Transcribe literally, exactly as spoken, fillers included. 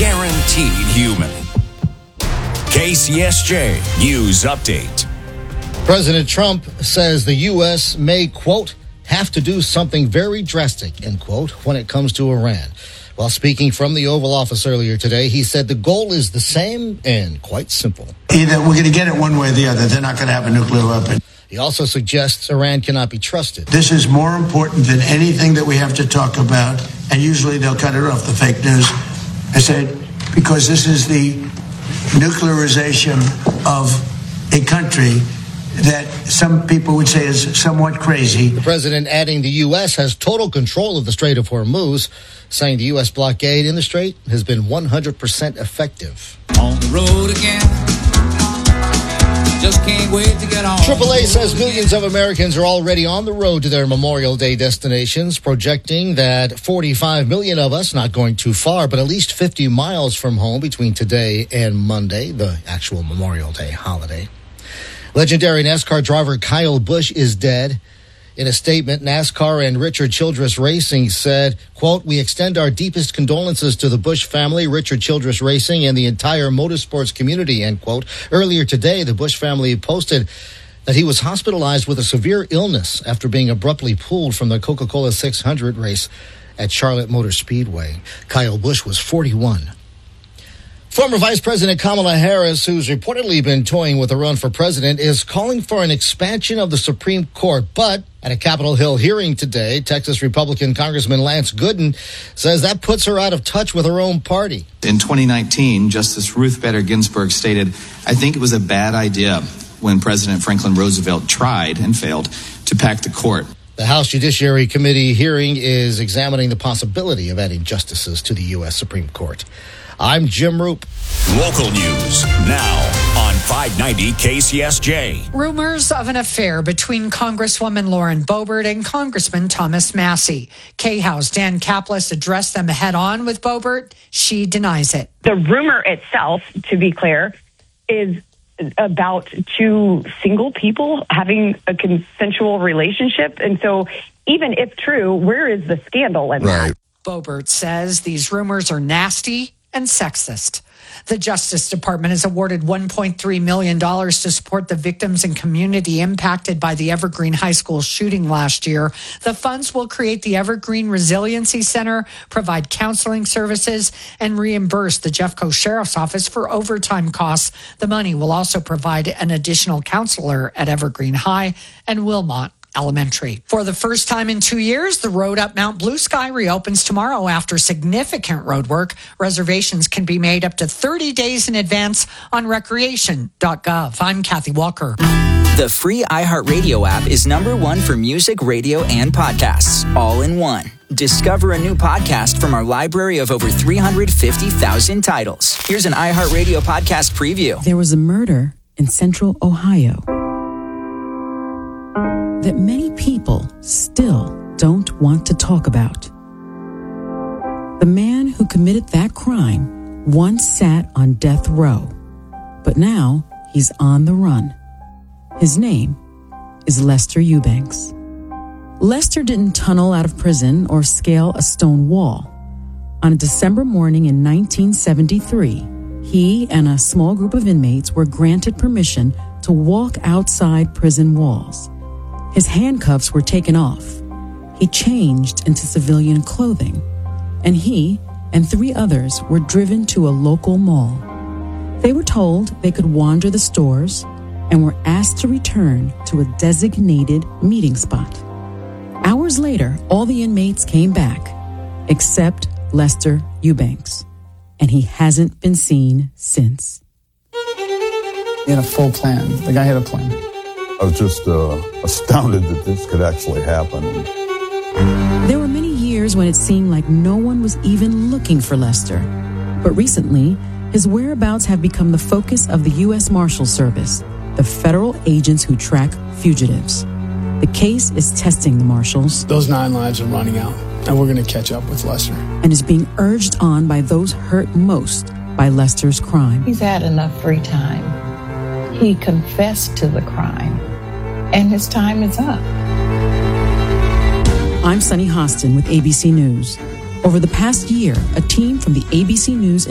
guaranteed human. K C S J News Update. President Trump says the U S may, quote, have to do something very drastic, end quote, when it comes to Iran. While speaking from the Oval Office earlier today, he said the goal is the same and quite simple. Either we're going to get it one way or the other. They're not going to have a nuclear weapon. He also suggests Iran cannot be trusted. This is more important than anything that we have to talk about, and usually they'll cut it off, the fake news. I said, because this is the nuclearization of a country that some people would say is somewhat crazy. The president adding the U S has total control of the Strait of Hormuz, saying the U S blockade in the strait has been one hundred percent effective. On the road again. Just can't wait to get on. triple A says millions of Americans are already on the road to their Memorial Day destinations, projecting that forty-five million of us, not going too far, but at least fifty miles from home between today and Monday, the actual Memorial Day holiday. Legendary NASCAR driver Kyle Busch is dead. In a statement, NASCAR and Richard Childress Racing said, quote, we extend our deepest condolences to the Busch family, Richard Childress Racing, and the entire motorsports community, end quote. Earlier today, the Busch family posted that he was hospitalized with a severe illness after being abruptly pulled from the Coca-Cola six hundred race at Charlotte Motor Speedway. Kyle Busch was forty-one. Former Vice President Kamala Harris, who's reportedly been toying with a run for president, is calling for an expansion of the Supreme Court. But at a Capitol Hill hearing today, Texas Republican Congressman Lance Gooden says that puts her out of touch with her own party. In twenty nineteen, Justice Ruth Bader Ginsburg stated, I think it was a bad idea when President Franklin Roosevelt tried and failed to pack the court. The House Judiciary Committee hearing is examining the possibility of adding justices to the U S Supreme Court. I'm Jim Roop. Local news now on five ninety K C S J. Rumors of an affair between Congresswoman Lauren Boebert and Congressman Thomas Massie. K-House Dan Caplis addressed them head on with Boebert. She denies it. The rumor itself, to be clear, is about two single people having a consensual relationship. And so even if true, where is the scandal in right. that? Boebert says these rumors are nasty and sexist. The Justice Department has awarded one point three million dollars to support the victims and community impacted by the Evergreen High School shooting last year. The funds will create the Evergreen Resiliency Center, provide counseling services, and reimburse the Jeffco Sheriff's Office for overtime costs. The money will also provide an additional counselor at Evergreen High and Wilmot Elementary. For the first time in two years, the road up Mount Blue Sky reopens tomorrow after significant road work. Reservations can be made up to thirty days in advance on recreation dot gov. I'm Kathy Walker. The free iHeartRadio app is number one for music, radio, and podcasts, all in one. Discover a new podcast from our library of over three hundred fifty thousand titles. Here's an iHeartRadio podcast preview. There was a murder in central Ohio that many people still don't want to talk about. The man who committed that crime once sat on death row, but now he's on the run. His name is Lester Eubanks. Lester didn't tunnel out of prison or scale a stone wall. On a December morning in nineteen seventy-three, he and a small group of inmates were granted permission to walk outside prison walls. His handcuffs were taken off. He changed into civilian clothing, and he and three others were driven to a local mall. They were told they could wander the stores and were asked to return to a designated meeting spot. Hours later, all the inmates came back, except Lester Eubanks, and he hasn't been seen since. He had a full plan. The guy had a plan. I was just uh, astounded that this could actually happen. There were many years when it seemed like no one was even looking for Lester. But recently, his whereabouts have become the focus of the U S Marshal Service, the federal agents who track fugitives. The case is testing the marshals. Those nine lives are running out, and we're going to catch up with Lester. And is being urged on by those hurt most by Lester's crime. He's had enough free time. He confessed to the crime, and his time is up. I'm Sunny Hostin with A B C News. Over the past year, a team from the A B C News